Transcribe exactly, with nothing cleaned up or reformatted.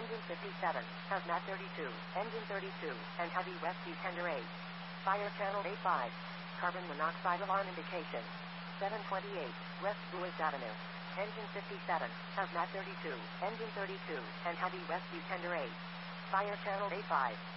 Engine fifty-seven, Hazmat thirty-two, Engine thirty-two, and Heavy Rescue Tender eight. Fire Channel eighty-five. Carbon monoxide alarm indication. seven twenty-eight, West Lewis Avenue. Engine fifty-seven, Hazmat thirty-two, Engine thirty-two, and Heavy Rescue Tender eight. Fire Channel eighty-five.